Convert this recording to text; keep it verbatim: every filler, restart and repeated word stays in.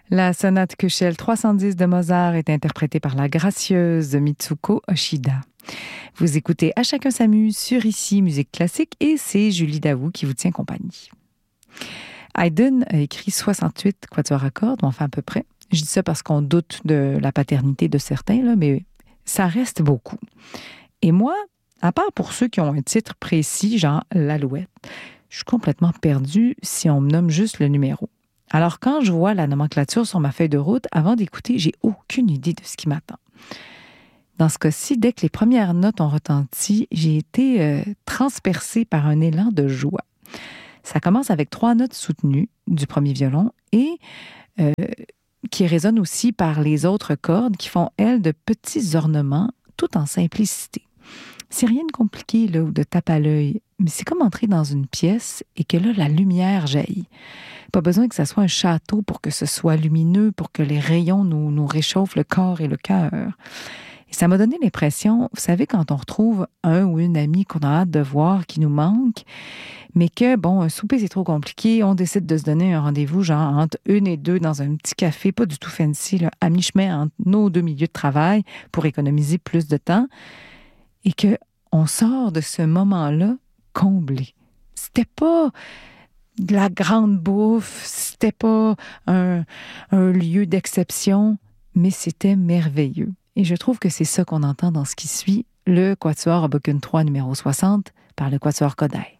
La sonate Köchel trois cent dix de Mozart est interprétée par la gracieuse Mitsuko Oshida. Vous écoutez À chacun s'amuse sur Ici Musique Classique et c'est Julie Daou qui vous tient compagnie. Haydn a écrit soixante-huit quatuors à cordes, enfin à peu près. Je dis ça parce qu'on doute de la paternité de certains, là, mais ça reste beaucoup. Et moi, à part pour ceux qui ont un titre précis, genre l'Alouette, je suis complètement perdue si on me nomme juste le numéro. Alors, quand je vois la nomenclature sur ma feuille de route, avant d'écouter, j'ai aucune idée de ce qui m'attend. Dans ce cas-ci, dès que les premières notes ont retenti, j'ai été euh, transpercée par un élan de joie. Ça commence avec trois notes soutenues du premier violon et euh, qui résonnent aussi par les autres cordes qui font, elles, de petits ornements, tout en simplicité. C'est rien de compliqué là, ou de tape à l'œil, mais c'est comme entrer dans une pièce et que là, la lumière jaillit. Pas besoin que ça soit un château pour que ce soit lumineux, pour que les rayons nous, nous réchauffent le corps et le cœur. Et ça m'a donné l'impression, vous savez, quand on retrouve un ou une amie qu'on a hâte de voir, qui nous manque, mais que, bon, un souper, c'est trop compliqué, on décide de se donner un rendez-vous, genre entre une et deux, dans un petit café, pas du tout fancy, là, à mi-chemin entre nos deux milieux de travail, pour économiser plus de temps, et que on sort de ce moment-là comblé. C'était pas de la grande bouffe, c'était pas un, un lieu d'exception, mais c'était merveilleux. Et je trouve que c'est ça qu'on entend dans ce qui suit, le Quatuor Opus trois numéro soixante par le Quatuor Kodály.